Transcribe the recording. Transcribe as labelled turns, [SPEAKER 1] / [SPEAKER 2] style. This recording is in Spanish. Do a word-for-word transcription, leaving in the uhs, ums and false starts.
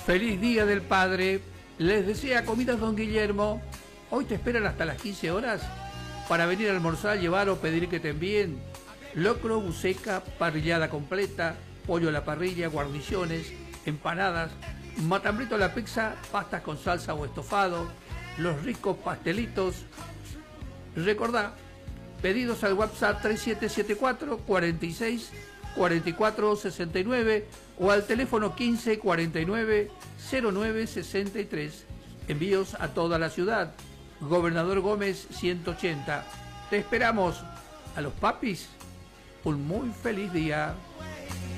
[SPEAKER 1] Feliz Día del Padre. Les desea Comidas Don Guillermo. Hoy te esperan hasta las quince horas para venir a almorzar, llevar o pedir que te envíen locro, buceca, parrillada completa, pollo a la parrilla, guarniciones, empanadas, matambrito a la pizza, pastas con salsa o estofado, los ricos pastelitos. Recordá, pedidos al WhatsApp tres siete siete cuatro, cuarenta y seis, cuarenta y cuatro, sesenta y nueve o al teléfono quince, cuarenta y nueve, cero nueve, sesenta y tres. Envíos a toda la ciudad. Gobernador Gómez ciento ochenta. Te esperamos. A los papis, un muy feliz día.